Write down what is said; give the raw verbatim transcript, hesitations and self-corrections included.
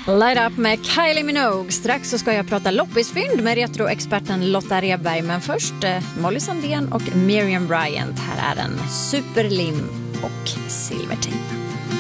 Light Up med Kylie Minogue. Strax så ska jag prata loppisfynd med retroexperten Lotta Redberg. Men först eh, Molly Sandén och Miriam Bryant. Här är en Superlim och Silvertejp.